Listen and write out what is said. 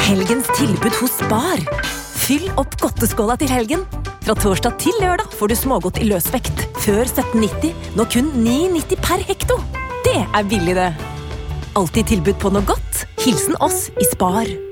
Helgens tilbud hos Spar. Fyll opp godteskåla til helgen. Fra torsdag til lørdag får du smågodt i løsvekt. Før 17,90, nå kun 9,90 per hekto. Det billig det. Alltid tilbud på noe godt. Hilsen oss i Spar.